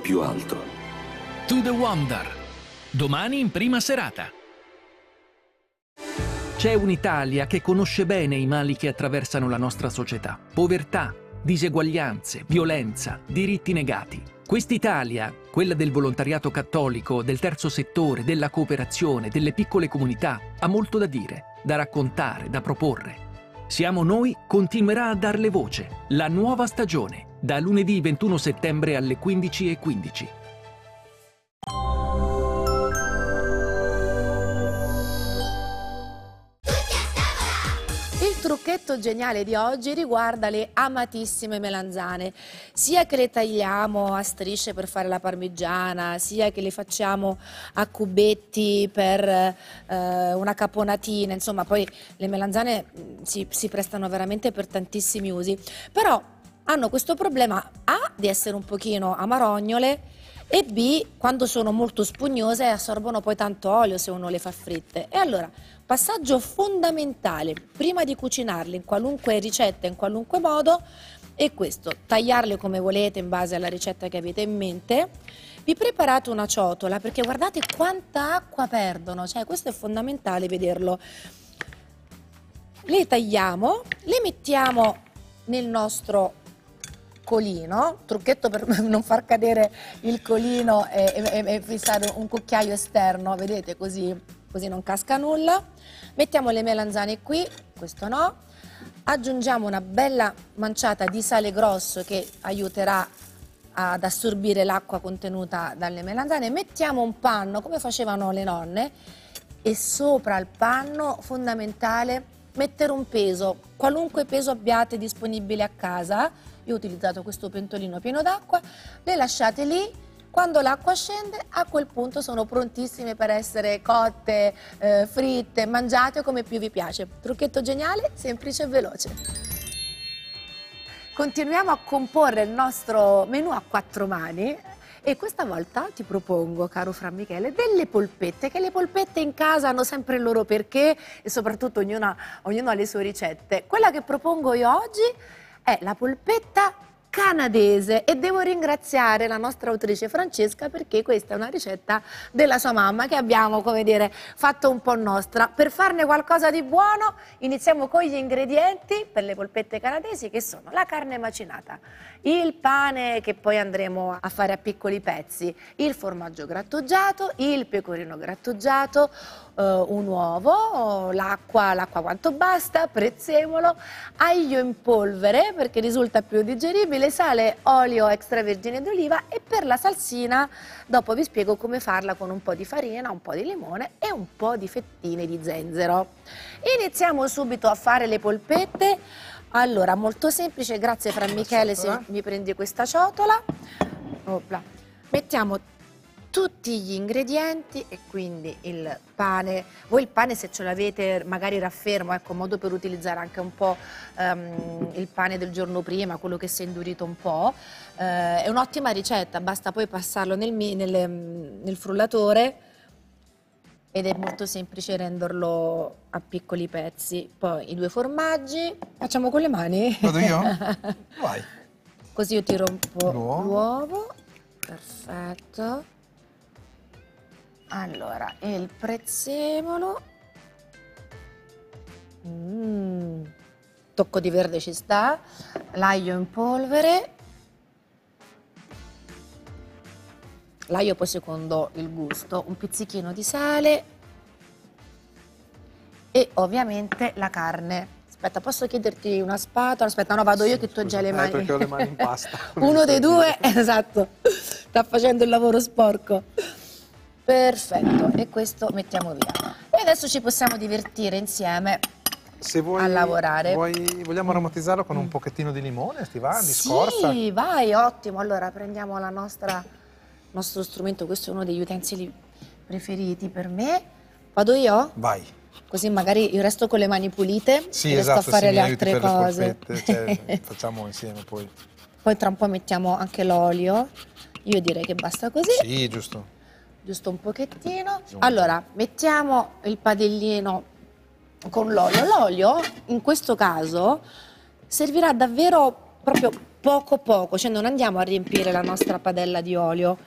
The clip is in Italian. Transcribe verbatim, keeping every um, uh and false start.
più alto. To the Wonder. Domani in prima serata. C'è un'Italia che conosce bene i mali che attraversano la nostra società. Povertà, diseguaglianze, violenza, diritti negati. Quest'Italia, quella del volontariato cattolico, del terzo settore, della cooperazione, delle piccole comunità, ha molto da dire, da raccontare, da proporre. Siamo Noi continuerà a darle voce. La nuova stagione, da lunedì ventuno settembre alle quindici e quindici. Il trucchetto geniale di oggi riguarda le amatissime melanzane, sia che le tagliamo a strisce per fare la parmigiana, sia che le facciamo a cubetti per eh, una caponatina, insomma poi le melanzane si, si prestano veramente per tantissimi usi, però hanno questo problema A di essere un pochino amarognole e B quando sono molto spugnose assorbono poi tanto olio se uno le fa fritte. E allora, passaggio fondamentale prima di cucinarle in qualunque ricetta, in qualunque modo, è questo: tagliarle come volete in base alla ricetta che avete in mente. Vi preparate una ciotola, perché guardate quanta acqua perdono, cioè questo è fondamentale vederlo. Le tagliamo, le mettiamo nel nostro colino, trucchetto per non far cadere il colino e, e, e fissare un cucchiaio esterno, vedete, così, così non casca nulla. Mettiamo le melanzane qui, questo no, aggiungiamo una bella manciata di sale grosso che aiuterà ad assorbire l'acqua contenuta dalle melanzane, mettiamo un panno come facevano le nonne e sopra il panno fondamentale mettere un peso, qualunque peso abbiate disponibile a casa. Io ho utilizzato questo pentolino pieno d'acqua, le lasciate lì, quando l'acqua scende a quel punto sono prontissime per essere cotte, eh, fritte, mangiate come più vi piace. Trucchetto geniale, semplice e veloce. Continuiamo a comporre il nostro menù a quattro mani e questa volta ti propongo, caro Fra Michele, delle polpette, che le polpette in casa hanno sempre il loro perché e soprattutto ognuna, ognuno ha le sue ricette. Quella che propongo io oggi è la polpetta canadese e devo ringraziare la nostra autrice Francesca perché questa è una ricetta della sua mamma che abbiamo, come dire, fatto un po' nostra. Per farne qualcosa di buono iniziamo con gli ingredienti per le polpette canadesi, che sono la carne macinata, il pane che poi andremo a fare a piccoli pezzi, il formaggio grattugiato, il pecorino grattugiato, Uh, un uovo, l'acqua, l'acqua quanto basta, prezzemolo, aglio in polvere perché risulta più digeribile, sale, olio extravergine d'oliva e per la salsina dopo vi spiego come farla con un po' di farina, un po' di limone e un po' di fettine di zenzero. Iniziamo subito a fare le polpette. Allora, molto semplice, grazie Fra Michele se mi prendi questa ciotola. Opla. Mettiamo tutti gli ingredienti e quindi il pane, voi il pane se ce l'avete magari raffermo, ecco, modo per utilizzare anche un po' um, il pane del giorno prima, quello che si è indurito un po', uh, è un'ottima ricetta, basta poi passarlo nel, nel, nel frullatore ed è molto semplice renderlo a piccoli pezzi. Poi i due formaggi, facciamo con le mani? Vado io? Vai. Così io tiro un po' l'uovo, perfetto. Allora, il prezzemolo, mm, tocco di verde ci sta, l'aglio in polvere, l'aglio poi secondo il gusto, un pizzichino di sale e ovviamente la carne. Aspetta, posso chiederti una spatola? Aspetta, no, vado io che tu hai già le mani. Eh, perché ho le mani in pasta. Uno dei due, esatto, sta facendo il lavoro sporco. Perfetto, e questo mettiamo via. E adesso ci possiamo divertire insieme Se vuoi, a lavorare. Vuoi, vogliamo aromatizzarlo con un pochettino di limone, ti va? Di sì, scorza? Sì, vai, ottimo. Allora prendiamo la nostra, il nostro strumento, questo è uno degli utensili preferiti per me. Vado io? Vai. Così magari io resto con le mani pulite sì, e riesco esatto, a fare sì, le mi aiuti altre per cose. Le cioè, facciamo insieme poi. Poi tra un po' mettiamo anche l'olio. Io direi che basta così. Sì, giusto. Giusto un pochettino. Allora, mettiamo il padellino con l'olio. L'olio, in questo caso, servirà davvero proprio poco poco, cioè non andiamo a riempire la nostra padella di olio,